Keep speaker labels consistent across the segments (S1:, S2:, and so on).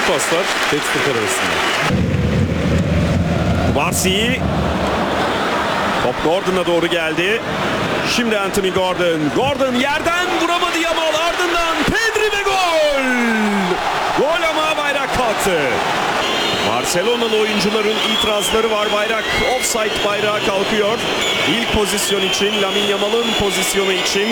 S1: paslar tek stoper arasında.
S2: Barsi. Top Gordon'a doğru geldi. Şimdi Anthony Gordon. Gordon yerden vuramadı Yamal. Ardından Pedri ve gol. Gol ama bayrak kalktı. Barcelona'lı oyuncuların itirazları var. Bayrak offside bayrağı kalkıyor. İlk pozisyon için, Lamine Yamal'ın pozisyonu için.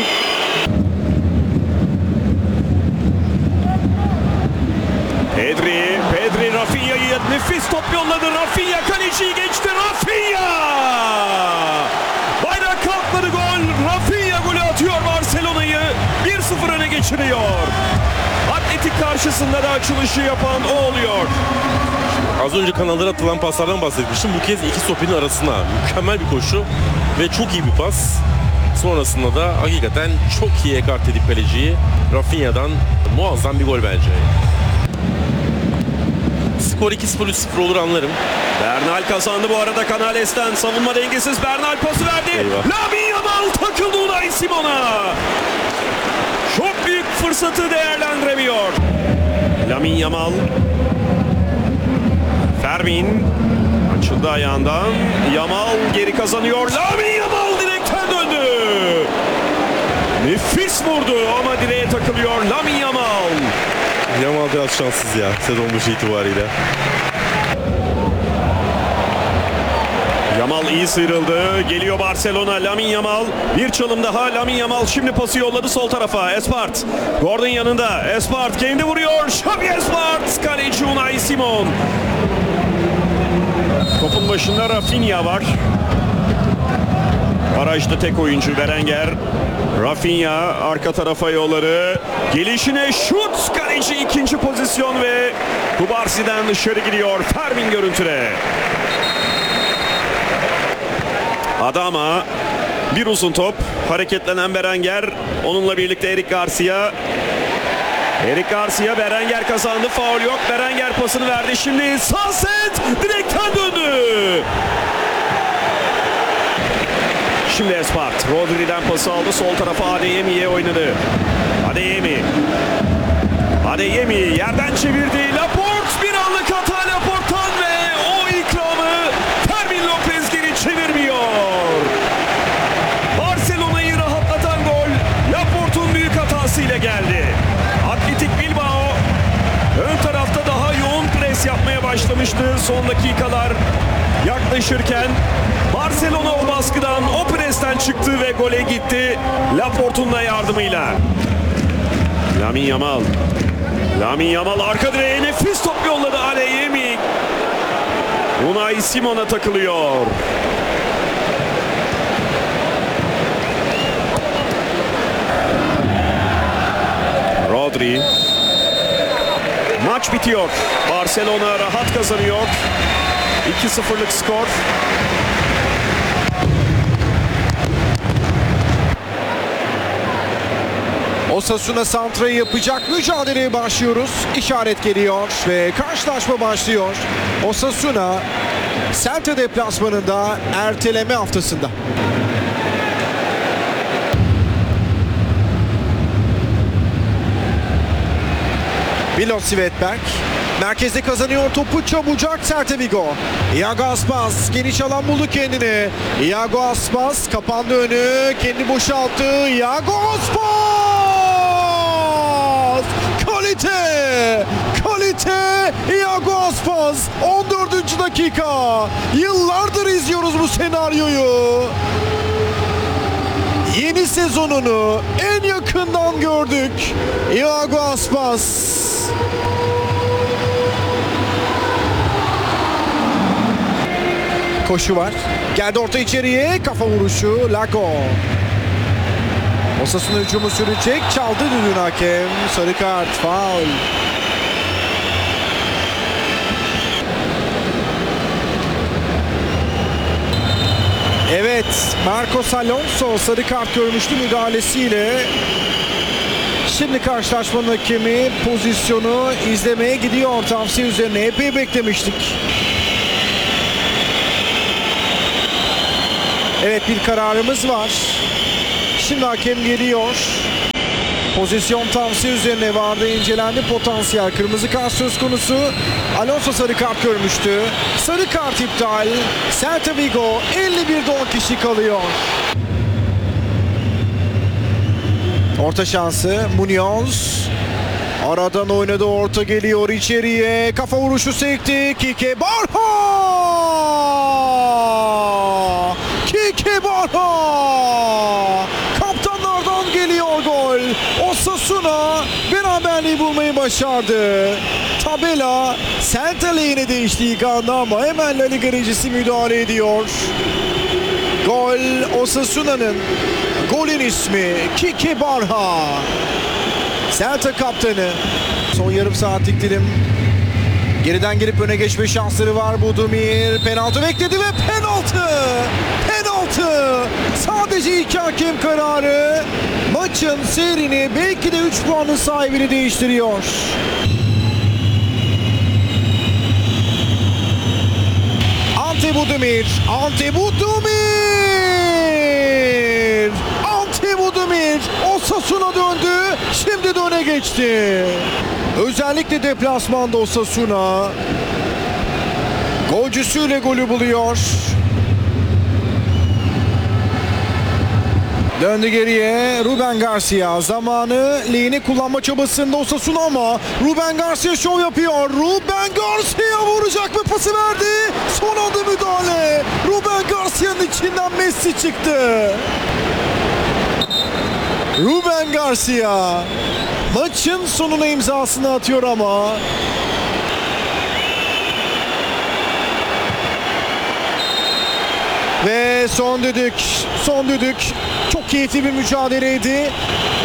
S2: Pedri Rafinha'yı nefis top yolladı. Rafinha kaleciyi geçti. Rafinha! Bayrak kalkmadı, gol. Rafinha golü atıyor, Barcelona'yı 1-0 öne geçiriyor. Atletik karşısında da açılışı yapan o oluyor.
S1: Az önce kanallara atılan paslardan bahsetmiştim. Bu kez iki stoperin arasına mükemmel bir koşu ve çok iyi bir pas. Sonrasında da hakikaten çok iyi ekart edip kaleciyi Rafinha'dan muazzam bir gol bence. Skor 2-0 olur anlarım.
S2: Bernal kazandı bu arada Canales'ten. Savunma dengesiz, Bernal pası verdi. Lamine Yamal takıldı Unai Simon'a. Çok büyük fırsatı değerlendiremiyor. Lamine Yamal. Fermin açıldı ayağından. Yamal geri kazanıyor. Lamine Yamal direkten döndü. Nefis vurdu ama direğe takılıyor Lamine Yamal.
S1: Yamal biraz şanssız ya sezon başı itibariyle.
S2: Yamal iyi sıyrıldı. Geliyor Barcelona. Lamine Yamal. Bir çalım daha. Lamine Yamal şimdi pası yolladı sol tarafa. Espart. Gordon yanında. Espart kendi vuruyor. Xavi Espart. Kaleci Unai Simon. Topun başında Rafinha var. Barajda tek oyuncu Berenguer. Rafinha arka tarafa yolları. Gelişine şut. Kaleci ikinci pozisyon ve Kubarsi'den dışarı gidiyor. Fermin görüntüde. Adama bir uzun top. Hareketlenen Berenguer. Onunla birlikte Eric Garcia. Eric Garcia, Berenguer kazandı. Faul yok. Berenguer pasını verdi. Şimdi sağ set direkten döndü. Şimdi Espart. Rodri'den pası aldı. Sol tarafa Adeyemi'ye oynadı. Adeyemi yerden çevirdi. Laporte bir anlık hata Laporte'tan ve o ikramı Fermin Lopez geri çevirmiyor. Barcelona'yı rahatlatan gol Laporte'un büyük hatasıyla geldi. Atletik Bilbao ön tarafta daha yoğun pres yapmaya başlamıştı. Son dakikalar yaklaşırken Barcelona o baskıdan, o presten çıktı ve gole gitti Laporte'un da yardımıyla. Lamine Yamal arka direğe nefis top yolladı. Adeyemi Unai Simon'a takılıyor. Rodri. Maç bitiyor. Barcelona rahat kazanıyor. 2-0'lık skor.
S3: Osasuna santrayı yapacak, mücadeleye başlıyoruz. İşaret geliyor ve karşılaşma başlıyor. Osasuna Celta deplasmanında erteleme haftasında. Milos Svetberg merkezde kazanıyor topu, çabucak Celta Vigo. Iago Aspas geniş alan buldu kendine. Iago Aspas kapandı önü, kendi boşalttı. Iago Aspas! Kalite! Iago Aspas 14. dakika. Yıllardır izliyoruz bu senaryoyu. Yeni sezonunu en yakından gördük. Iago Aspas. Koşu var. Geldi orta içeriye. Kafa vuruşu. Lago. Osasuna hücumu sürecek. Çaldı düdüğün hakem. Sarı kart. Faul. Evet. Marcos Alonso sarı kart görmüştü müdahalesiyle. Şimdi karşılaşmanın hakemi pozisyonu izlemeye gidiyor. Tavsiye üzerine epey beklemiştik. Evet, bir kararımız var. Şimdi hakem geliyor. Pozisyon tavsiye üzerine vardı, incelendi potansiyel. Kırmızı kart söz konusu. Alonso sarı kart görmüştü. Sarı kart iptal. Celta Vigo 51'de 10 kişi kalıyor. Orta şansı Munoz. Aradan oynadı, orta geliyor içeriye. Kafa vuruşu sekti. Kike Barha! Kike Barha! Kaptanlardan geliyor gol. Osasuna beraberliği bulmayı başardı. Tabela Celta lehine değişti ilk anda ama hemen La Liga rejisi müdahale ediyor. Gol Osasuna'nın. Golün ismi Kike Barha. Celta kaptanı. Son yarım saatlik dilim. Geriden gelip öne geçme şansları var Budimir. Penaltı bekledi ve penaltı. Penaltı. Sadece iki hakem kararı maçın seyrini, belki de 3 puanın sahibini değiştiriyor. Ante Budimir. Ante Budimir. Ante Budimir. Osasuna döndü. Şimdi de öne geçti. Özellikle deplasmanda Osasuna golcüsüyle golü buluyor. Döndü geriye. Ruben Garcia zamanı lehine kullanma çabasında Osasuna ama Ruben Garcia şov yapıyor. Ruben Garcia vuracak mı, pası verdi. Son anda müdahale. Ruben Garcia'nın içinden Messi çıktı. Ruben Garcia maçın sonuna imzasını atıyor ama ve son düdük. Çok keyifli bir mücadeleydi.